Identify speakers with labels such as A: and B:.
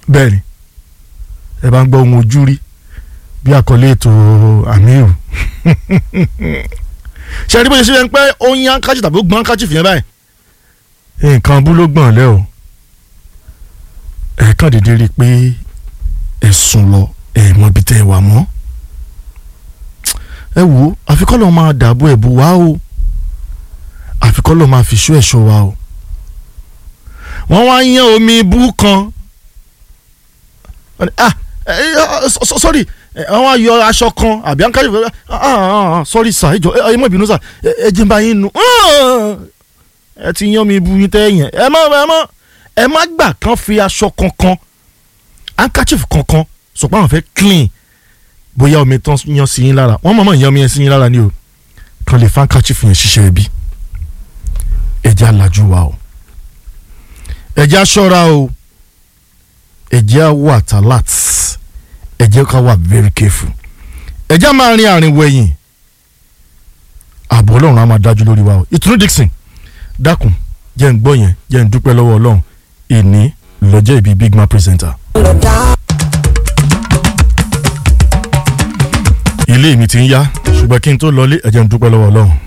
A: bẹ́ẹ̀ ni ẹ bá ń gbọ́ ohun ojú rí bí àkọlé ètò Amiru ṣe àdìbò ṣe ṣe ń pẹ́ ó ń yán kájí tàbí ó gbọ́n kájí fìyẹn báyìí nǹkan bú ló gbọ̀n lẹ́ o ẹ kàn dédé rí i pé ẹ sùn lọ ẹ mọ ibi tẹ́ ẹ wà mọ́ ẹ wò ó àfikọ́ lọ́ọ́ máa dààbò ẹ̀ bù wá o àfikọ́ lọ́ọ́ máa fi ṣó ẹ̀ṣọ́ wa o wọ́n wá yán omi ibú kan sorry wọ́n wá yọ aṣọ kan àbí àǹkárí sorry sir ẹ jọ̀ọ́ ẹ má bínú sir ẹ jẹ́ n bá yín nu ẹ ti yán omi ibú yín tẹ́yìn ẹ má gbà kán fi aṣọ kankan handkerchief kankan sọ pé àwọn fẹ́ clean bóyá omi tán yan sí yín lára wọ́n mọ̀mọ́ yan omi yẹn sí yín lára ni o kàn lè fa handkerchief yẹn ṣiṣẹ́ ẹbí ẹ̀jẹ̀ alájú wa o ẹ̀jẹ̀ aṣọ́ra o ẹ̀jẹ̀ wà talat ẹ̀jẹ̀ ká wà very careful ẹ̀jẹ̀ máa rin àrìn wẹ̀yìn ààbò ọlọ́run á máa dájú lórí wa o Ìtùnú Dixon dákun jẹ́ ń gbọ́ yẹn jẹ́ ń dúpẹ́ lọ́wọ́ ọlọ́run ìní lọ́jọ́ ìbí big man presenter. ilé mi ti ń yá ṣùgbọ́n kí n tó lọlé ẹ jẹ́ ń dúpẹ́ lọ́wọ́ ọlọ́run.